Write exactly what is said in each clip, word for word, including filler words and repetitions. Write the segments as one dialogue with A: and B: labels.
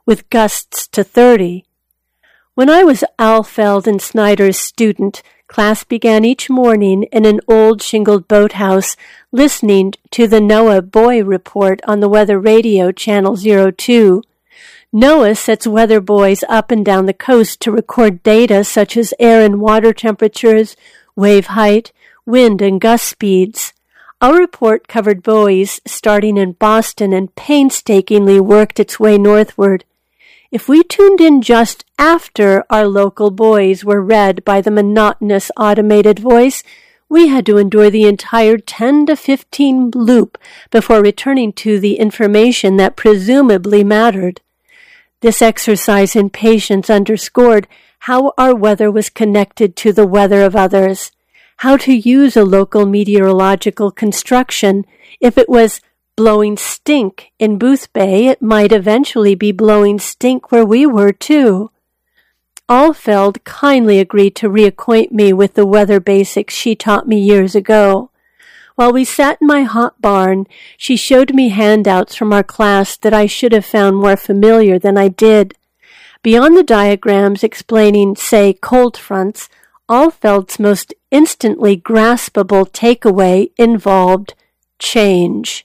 A: with gusts to thirty. When I was Alfeld and Snyder's student, class began each morning in an old shingled boathouse, listening to the NOAA Boy Report on the weather radio channel zero two. NOAA sets weather buoys up and down the coast to record data such as air and water temperatures, wave height, wind and gust speeds. Our report covered buoys starting in Boston and painstakingly worked its way northward. If we tuned in just after our local buoys were read by the monotonous automated voice, we had to endure the entire ten to fifteen loop before returning to the information that presumably mattered. This exercise in patience underscored how our weather was connected to the weather of others, how to use a local meteorological construction. If it was blowing stink in Booth Bay, it might eventually be blowing stink where we were too. Alfeld kindly agreed to reacquaint me with the weather basics she taught me years ago. While we sat in my hot barn, she showed me handouts from our class that I should have found more familiar than I did. Beyond the diagrams explaining, say, cold fronts, Alfeld's most instantly graspable takeaway involved change.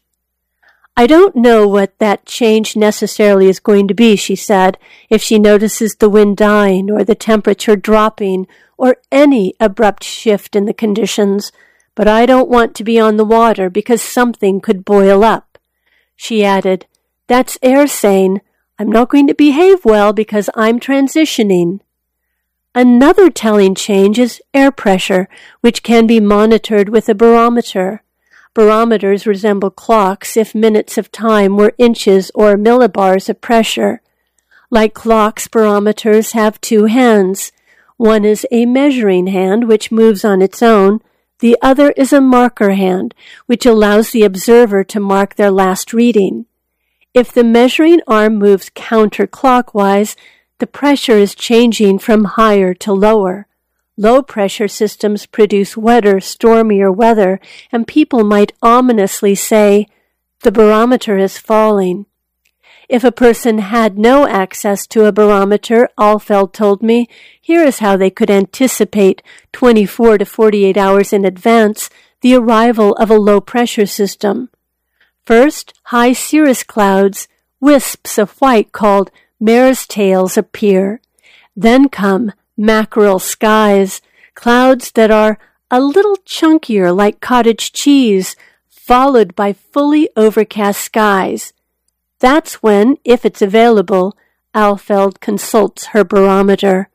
A: I don't know what that change necessarily is going to be, she said, if she notices the wind dying or the temperature dropping or any abrupt shift in the conditions. But I don't want to be on the water because something could boil up. She added, that's air saying, I'm not going to behave well because I'm transitioning. Another telling change is air pressure, which can be monitored with a barometer. Barometers resemble clocks if minutes of time were inches or millibars of pressure. Like clocks, barometers have two hands. One is a measuring hand, which moves on its own. The other is a marker hand, which allows the observer to mark their last reading. If the measuring arm moves counterclockwise, the pressure is changing from higher to lower. Low-pressure systems produce wetter, stormier weather, and people might ominously say, the barometer is falling. If a person had no access to a barometer, Alfeld told me, here is how they could anticipate twenty-four to forty-eight hours in advance the arrival of a low-pressure system. First, high cirrus clouds, wisps of white called mare's tails, appear. Then come mackerel skies, clouds that are a little chunkier like cottage cheese, followed by fully overcast skies. That's when, if it's available, Alfeld consults her barometer.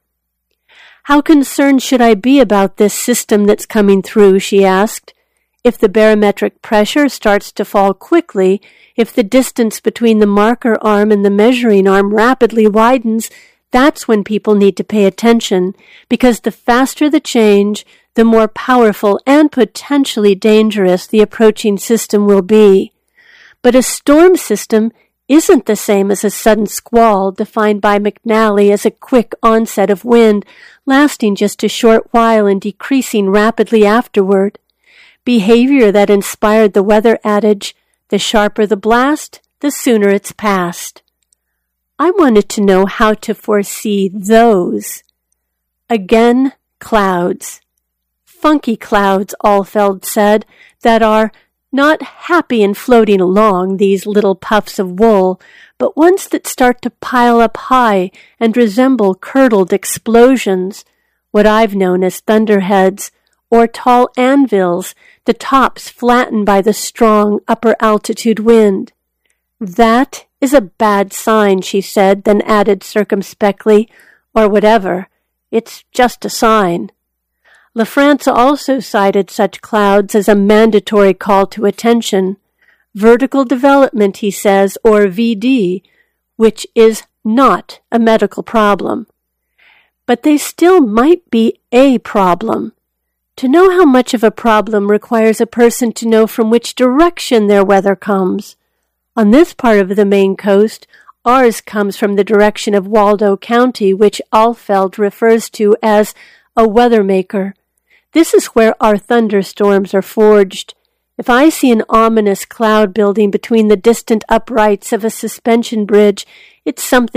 A: How concerned should I be about this system that's coming through, she asked. If the barometric pressure starts to fall quickly, if the distance between the marker arm and the measuring arm rapidly widens, that's when people need to pay attention, because the faster the change, the more powerful and potentially dangerous the approaching system will be. But a storm system isn't the same as a sudden squall defined by McNally as a quick onset of wind lasting just a short while and decreasing rapidly afterward. Behavior that inspired the weather adage, the sharper the blast, the sooner it's past. I wanted to know how to foresee those. Again, clouds. Funky clouds, Alfeld said, that are not happy in floating along, these little puffs of wool, but ones that start to pile up high and resemble curdled explosions, what I've known as thunderheads, or tall anvils, the tops flattened by the strong upper-altitude wind. That is a bad sign, she said, then added circumspectly, or whatever. It's just a sign. LaFrance also cited such clouds as a mandatory call to attention. Vertical development, he says, or V D, which is not a medical problem. But they still might be a problem. To know how much of a problem requires a person to know from which direction their weather comes. On this part of the Maine coast, ours comes from the direction of Waldo County, which Alfeld refers to as a weather maker. This is where our thunderstorms are forged. If I see an ominous cloud building between the distant uprights of a suspension bridge, it's something